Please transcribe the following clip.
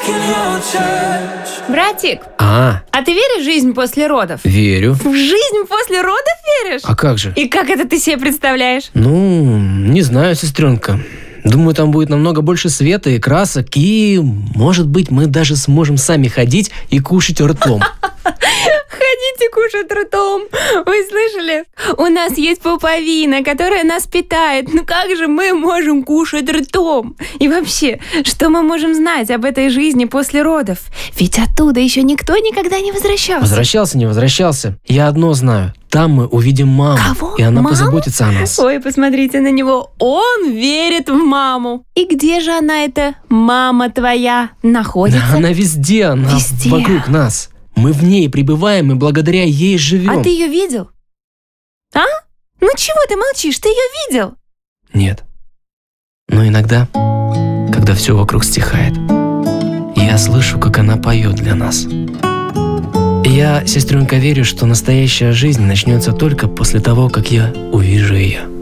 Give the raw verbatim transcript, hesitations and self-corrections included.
Братик, А, а ты веришь в жизнь после родов? верю. В жизнь после родов веришь? А как же? И как это ты себе представляешь? Ну, не знаю, сестренка. Думаю, там будет намного больше света и красок, и, может быть, мы даже сможем сами ходить и кушать ртом. Ходите кушать ртом. Вы слышали? У нас есть пуповина, которая нас питает. Ну как же мы можем кушать ртом? И вообще, что мы можем знать об этой жизни после родов? Ведь оттуда еще никто никогда не возвращался. Возвращался, не возвращался. Я одно знаю. Там мы увидим маму. Кого? И она Маму? позаботится о нас. Ой, посмотрите на него. Он верит в маму. И где же она, эта мама твоя, находится? Да, она везде, она Везде. вокруг нас. Мы в ней пребываем и благодаря ей живем. А ты ее видел? А? Ну чего ты молчишь? Ты ее видел? Нет. Но иногда, когда все вокруг стихает, я слышу, как она поет для нас. Я, сестренка, верю, что настоящая жизнь начнется только после того, как я увижу ее.